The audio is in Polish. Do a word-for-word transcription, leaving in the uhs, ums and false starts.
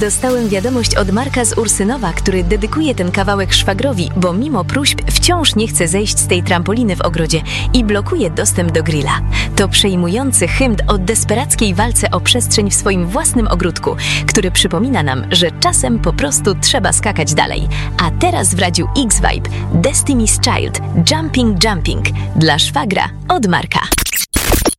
Dostałem wiadomość od Marka z Ursynowa, który dedykuje ten kawałek szwagrowi, bo mimo próśb wciąż nie chce zejść z tej trampoliny w ogrodzie i blokuje dostęp do grilla. To przejmujący hymn o desperackiej walce o przestrzeń w swoim własnym ogródku, który przypomina nam, że czasem po prostu trzeba skakać dalej. A teraz w Radiu X-Vibe Destiny's Child Jumping Jumping dla szwagra od Marka.